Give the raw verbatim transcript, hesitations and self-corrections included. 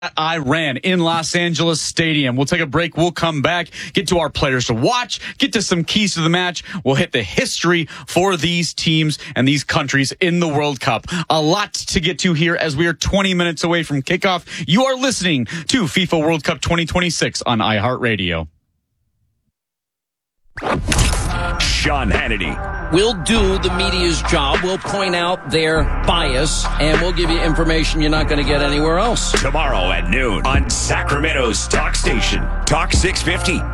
Iran in Los Angeles Stadium. We'll take a break. We'll come back, get to our players to watch, get to some keys to the match. We'll hit the history for these teams and these countries in the World Cup. A lot to get to here as we are twenty minutes away from kickoff. You are listening to FIFA World Cup twenty twenty-six on iHeartRadio. Sean Hannity. We'll do the media's job. We'll point out their bias, and we'll give you information you're not going to get anywhere else. Tomorrow at noon on Sacramento's Talk Station, Talk six fifty.